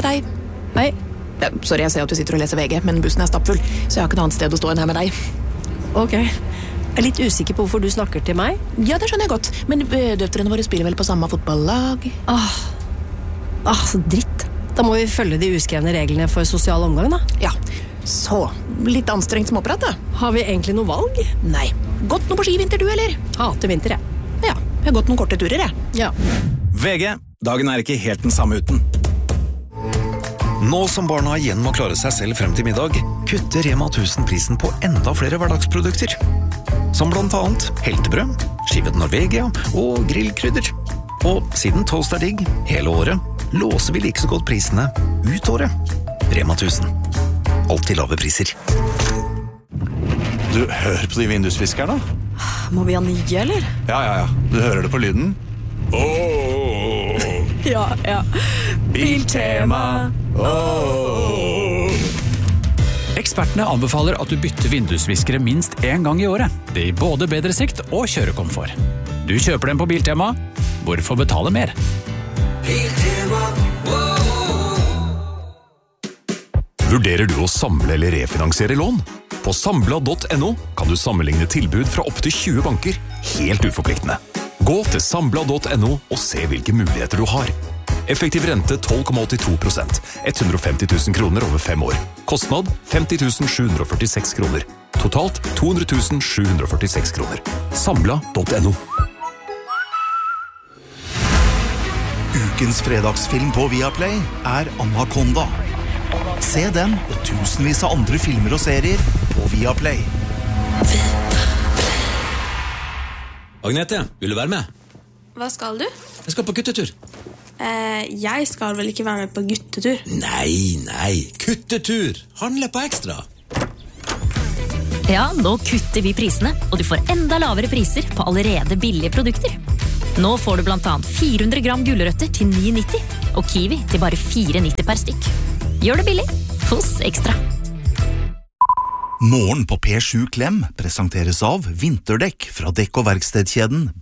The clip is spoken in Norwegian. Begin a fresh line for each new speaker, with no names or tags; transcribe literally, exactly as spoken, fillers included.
med deg.
Hei.
Ja, sorry, jeg ser at du sitter og leser V G, men bussen er stappfull, så jeg har ikke noe annet sted å stå enn her med deg.
Ok. Jeg er litt usikker på hvorfor du snakker til meg.
Ja, det skjønner jeg godt, men døtrene våre spiller vel på samme fotballag?
Åh, Åh så dritt. Da må vi følge de uskrevne reglene for sosial omgang, da.
Ja, så litt anstrengt småprat, da.
Har vi egentlig noe valg?
Nei. Gått noe på skivinter, du, eller?
Hater vinter, jeg.
Ja, jeg har gått noen korte turer, jeg.
Ja.
V G, dagen er ikke helt den samme uten.
Nå som barna igjen må klare seg selv frem til middag, kutter Rema tusen prisen på enda flere hverdagsprodukter. Som blant annet heltebrød, skivet Norvegia og grillkrydder. Og siden toast er digg hele året, låser vi like så godt prisene ut året. Rema tusen. Alltid lave priser.
Du, hør på de vindusviskerne.
Må vi ha nye, eller?
Ja, ja, ja. Du hører det på lyden. Åh!
Ja, ja.
Biltema! Åh!
Ekspertene anbefaler at du bytter vindusviskere minst en gang i året. Det gir både bedre sikt og kjørekomfort. Du kjøper dem på Biltema. Hvorfor betale mer?
Biltema,
Vurderer du å samle eller refinansiere lån? På Sambla punktum no kan du sammenligne tilbud fra opp til tjue banker, helt uforpliktende. Gå til Sambla punktum no og se hvilke muligheter du har. Effektiv rente tolv komma åttito prosent, hundre og femti tusen kroner over fem år. Kostnad femti tusen sju hundre og førtiseks kroner. Totalt to hundre tusen sju hundre og førtiseks kroner. Sambla punktum no.
Ukens fredagsfilm på Viaplay er Anaconda. Se den og tusenvis av andre filmer og serier på Viaplay.
Agnete, vil du være med?
Hva skal du?
Jeg skal på guttetur.
Eh, jeg skal vel ikke være med på guttetur?
Nei, nei, kuttetur. Handle på ekstra.
Ja, nå kutter vi prisene, og du får enda lavere priser på allerede billige produkter. Nå får du blant annet fire hundre gram gulrøtter til ni nitti, og kiwi til bare fire nitti per stykk. Gjør det billig hos Ekstra.
Morgen på P sju Klem presenteres av vinterdekk fra dekk- og verkstedkjeden